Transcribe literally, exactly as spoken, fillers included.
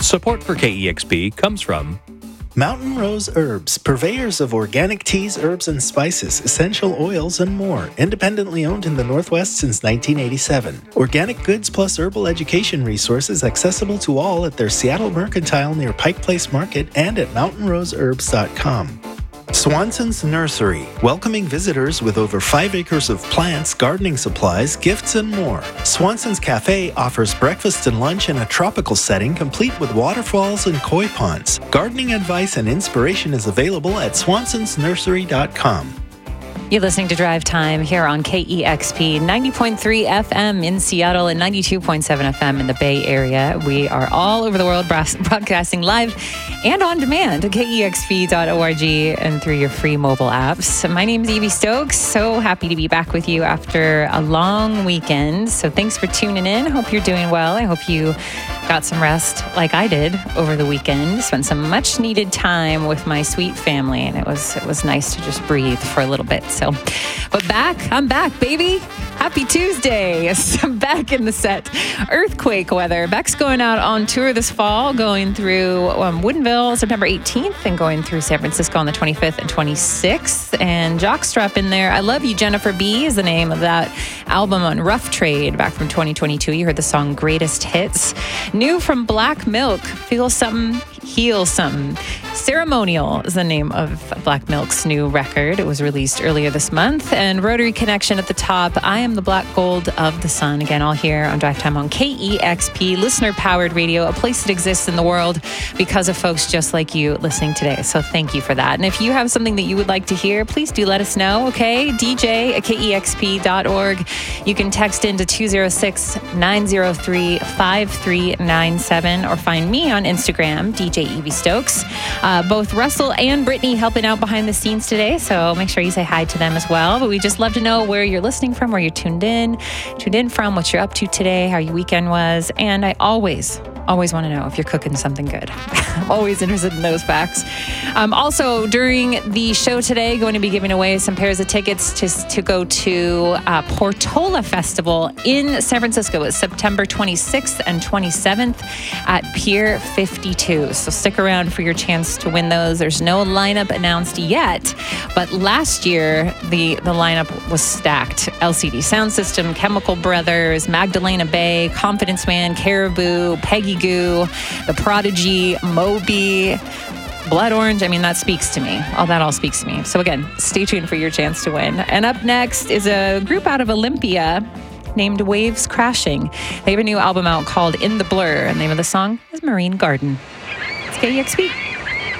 Support for K E X P comes from Mountain Rose Herbs, purveyors of organic teas, herbs and spices, essential oils, and more. Independently owned in the Northwest since nineteen eighty-seven. Organic goods plus herbal education resources accessible to all at their Seattle Mercantile near Pike Place Market and at mountain rose herbs dot com. Swanson's Nursery, welcoming visitors with over five acres of plants, gardening supplies, gifts, and more. Swanson's Cafe offers breakfast and lunch in a tropical setting complete with waterfalls and koi ponds. Gardening advice and inspiration is available at swansons nursery dot com. You're listening to Drive Time here on K E X P, ninety point three F M in Seattle and ninety-two point seven F M in the Bay Area. We are all over the world broadcasting live and on demand at K E X P dot org and through your free mobile apps. My name is Evie Stokes. So happy to be back with you after a long weekend. So thanks for tuning in. Hope you're doing well. I hope you got some rest like I did over the weekend. Spent some much needed time with my sweet family, and it was it was nice to just breathe for a little bit. So, but back, I'm back, baby. Happy Tuesday. Yes, I'm back in the set. Earthquake weather. Beck's going out on tour this fall, going through um, Woodinville September eighteenth and going through San Francisco on the twenty-fifth and twenty-sixth. And Jockstrap in there. I Love You, Jennifer B is the name of that album on Rough Trade back from twenty twenty-two. You heard the song Greatest Hits. New from Black Milk, Feel Something, Heal Something. Ceremonial is the name of Black Milk's new record. It was released earlier this month. And Rotary Connection at the top. I am the Black Gold of the Sun. Again, all here on Drive Time on K E X P, listener-powered radio, a place that exists in the world because of folks just like you listening today. So thank you for that. And if you have something that you would like to hear, please do let us know, okay? D J at K E X P dot org. You can text into two oh six, nine oh three, five three nine seven or find me on Instagram, D J Evie Stokes. Uh, both Russell and Brittany helping out behind the scenes today, so make sure you say hi to them as well. But we just love to know where you're listening from, where you're tuned in, tuned in from, what you're up to today, how your weekend was, and I always, always want to know if you're cooking something good. I'm always interested in those facts. Um, also, during the show today, going to be giving away some pairs of tickets to, to go to uh, Portola Festival in San Francisco. It's September twenty-sixth and twenty-seventh at Pier fifty-two. So stick around for your chance to win those. There's no lineup announced yet, but last year the, the lineup was stacked. L C D Sound System, Chemical Brothers, Magdalena Bay, Confidence Man, Caribou, Peggy Goo, The Prodigy, Moby, Blood Orange. I mean, that speaks to me. All that all speaks to me. So again, stay tuned for your chance to win. And up next is a group out of Olympia named Waves Crashing. They have a new album out called In the Blur, and the name of the song is Marine Garden. It's K E X P.